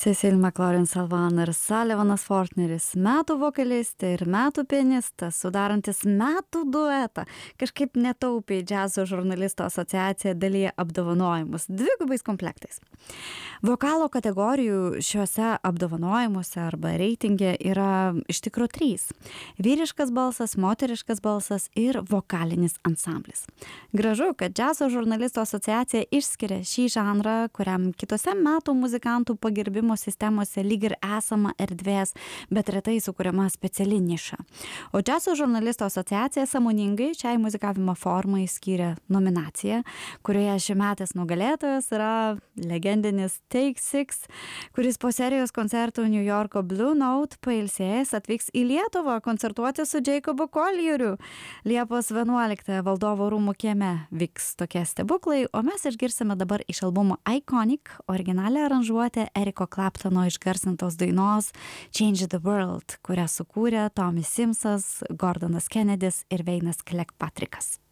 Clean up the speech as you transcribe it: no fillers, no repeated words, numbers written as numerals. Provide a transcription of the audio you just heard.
Cecil McLaurin Salvan ir Sullivanas Fortneris, metų vokalistė ir metų pianistas, sudarantis metų duetą, kažkaip netaupiai džiazo žurnalistų asociacija dalyja apdovanojimus dvigubais komplektais. Vokalo kategorijų šiuose apdovanojimuose arba reitinge yra iš tikrųjų 3. Vyriškas balsas, moteriškas balsas ir vokalinis ansamblis. Gražu, kad džiazo žurnalistų asociacija išskiria šį žanrą, kuriam kitose metų muzikantų pagerbimo sistemose lyg ir esama erdvės, bet retai sukuriama speciali niša. O džiazo žurnalistų asociacija sąmoningai šiai muzikavimo formai skyrė nominaciją, kurioje šiųmetis nugalėtojas yra legendinis Take Six, kuris po serijos koncertų New Yorko Blue Note pailsėjęs atvyks į Lietuvą koncertuoti su Jacobu Collieriu. Liepos 11 Valdovo rūmų kieme vyks tokie stebuklai, o mes išgirsime dabar iš albumo Iconic originalią aranžuotę Eriko Claptono išgarsintos dainos Change the World, kurią sukūrė Tommy Simsas, Gordonas Kennedys ir Veinas Kilpatrickas.